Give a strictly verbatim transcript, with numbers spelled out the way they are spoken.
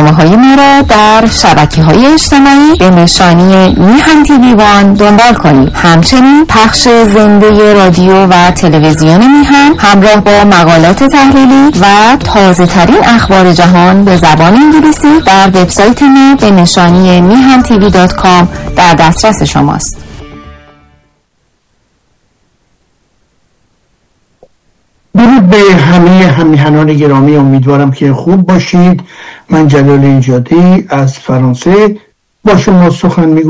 برنامه‌های ما را در شبکه‌های اجتماعی به نشانی میهن تیوی وان دنبال کنید. همچنین پخش زنده رادیو و تلویزیون میهن همراه با مقالات تحلیلی و تازه ترین اخبار جهان به زبان انگلیسی در وبسایت ما به نشانی میهن تیوی دات کام در دسترس شماست. درود به همه همیهنان گرامی، امیدوارم که خوب باشید. من جلال ایجادی از فرانسه با شما سخن میگویم.